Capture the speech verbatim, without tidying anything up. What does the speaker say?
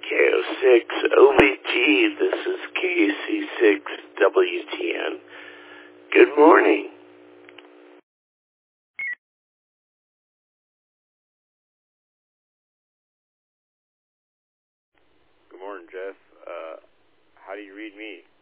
K O six O V G. This is K C six W T N. Good morning. Good morning, Jeff. Uh, how do you read me?